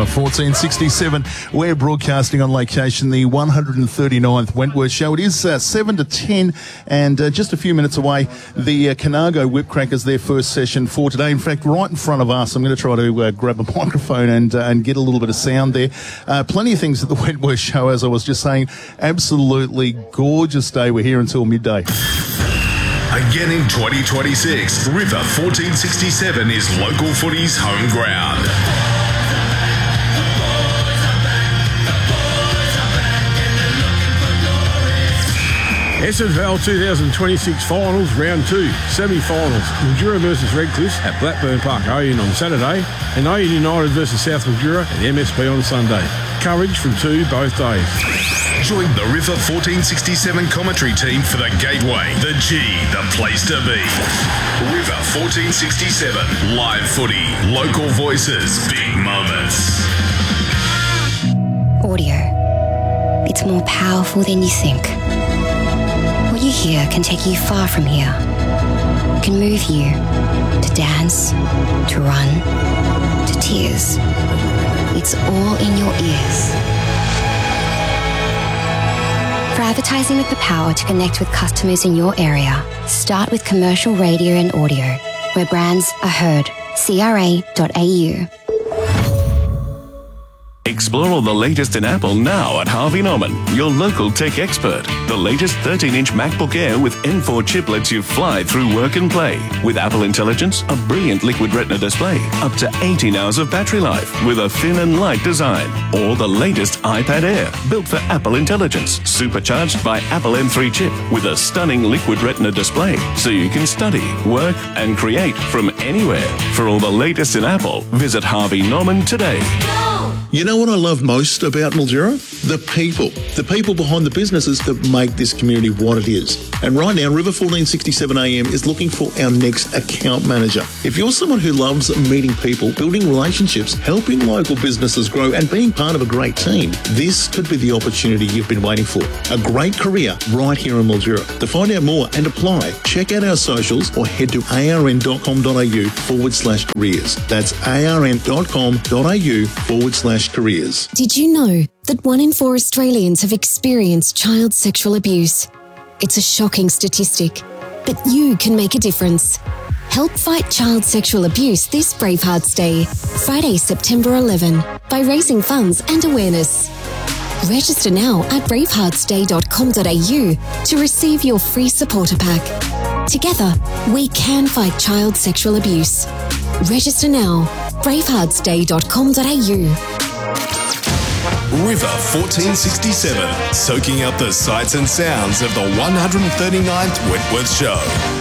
1467. We're broadcasting on location, the 139th Wentworth Show. It is 7 to 10 and just a few minutes away, the Conago Whipcrackers, their first session for today. In fact, right in front of us, I'm going to try to grab a microphone and get a little bit of sound there. Plenty of things at the Wentworth Show, as I was just saying. Absolutely gorgeous day. We're here until midday. Again in 2026, River 1467 is local footy's home ground. SFL 2026 Finals, Round 2, Semi-Finals, Mildura versus Redcliffe at Blackburn Park Oyen on Saturday and Oyen United versus South Mildura at MSP on Sunday. Coverage from 2 both days. Join the River 1467 commentary team for the Gateway, the G, the place to be. River 1467, live footy, local voices, big moments. Audio. It's more powerful than you think. What you hear can take you far from here. It can move you to dance, to run, to tears. It's all in your ears. For advertising with the power to connect with customers in your area, start with commercial radio and audio, where brands are heard. CRA.au. Explore all the latest in Apple now at Harvey Norman, your local tech expert. The latest 13-inch MacBook Air with M4 chip lets you fly through work and play. With Apple Intelligence, a brilliant liquid retina display, up to 18 hours of battery life with a thin and light design. Or the latest iPad Air, built for Apple Intelligence, supercharged by Apple M3 chip with a stunning liquid retina display, so you can study, work and create from anywhere. For all the latest in Apple, visit Harvey Norman today. You know what I love most about Mildura? The people. The people behind the businesses that make this community what it is. And right now, River 1467 AM is looking for our next account manager. If you're someone who loves meeting people, building relationships, helping local businesses grow and being part of a great team, this could be the opportunity you've been waiting for. A great career right here in Mildura. To find out more and apply, check out our socials or head to arn.com.au/careers. That's arn.com.au/careers. Did you know that 1 in 4 Australians have experienced child sexual abuse? It's a shocking statistic, but you can make a difference. Help fight child sexual abuse this Bravehearts Day, Friday, September 11, by raising funds and awareness. Register now at braveheartsday.com.au to receive your free supporter pack. Together, we can fight child sexual abuse. Register now, braveheartsday.com.au. River 1467, soaking up the sights and sounds of the 139th Wentworth Show.